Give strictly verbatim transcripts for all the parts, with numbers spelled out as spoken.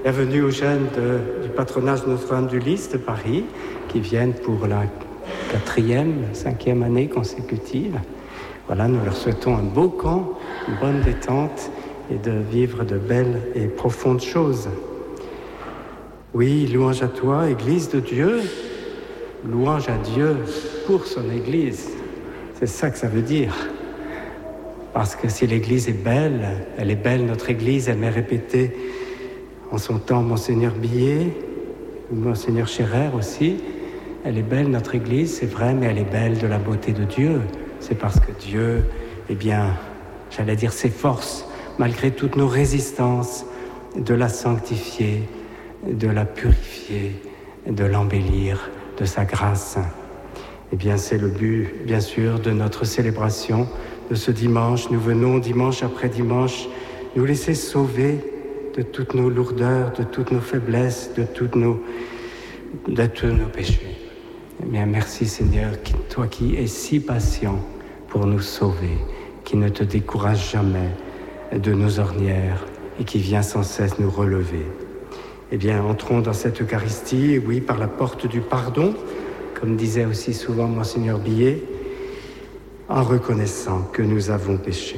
Bienvenue aux jeunes de, du patronage Notre-Dame du Lys de Paris qui viennent pour la quatrième, cinquième année consécutive. Voilà, nous leur souhaitons un beau camp, une bonne détente et de vivre de belles et profondes choses. Oui, louange à toi, Église de Dieu, louange à Dieu pour son Église. C'est ça que ça veut dire. Parce que si l'Église est belle, elle est belle, notre Église, elle m'est répétée en son temps, Monseigneur Billet, Monseigneur Scherer aussi. Elle est belle, notre Église, c'est vrai, mais elle est belle de la beauté de Dieu. C'est parce que Dieu, eh bien, j'allais dire, s'efforce, malgré toutes nos résistances, de la sanctifier, de la purifier, de l'embellir de sa grâce. Eh bien, c'est le but, bien sûr, de notre célébration de ce dimanche. Nous venons dimanche après dimanche nous laisser sauver de toutes nos lourdeurs, de toutes nos faiblesses, de, toutes nos, de tous nos péchés. Eh bien, merci Seigneur, toi qui es si patient pour nous sauver, qui ne te décourage jamais de nos ornières et qui vient sans cesse nous relever. Eh bien, entrons dans cette Eucharistie, oui, par la porte du pardon, comme disait aussi souvent Monseigneur Billet, en reconnaissant que nous avons péché.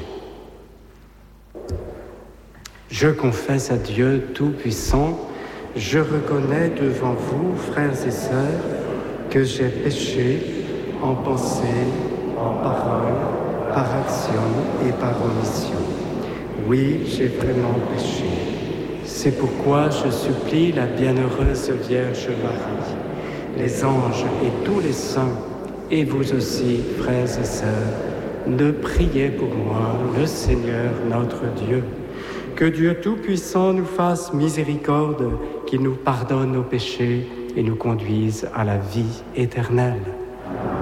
Je confesse à Dieu Tout-Puissant, je reconnais devant vous, frères et sœurs, que j'ai péché en pensée, en parole, par action et par omission. Oui, j'ai vraiment péché. C'est pourquoi je supplie la bienheureuse Vierge Marie, les anges et tous les saints, et vous aussi, frères et sœurs, de prier pour moi, le Seigneur notre Dieu. Que Dieu Tout-Puissant nous fasse miséricorde, qu'il nous pardonne nos péchés et nous conduise à la vie éternelle.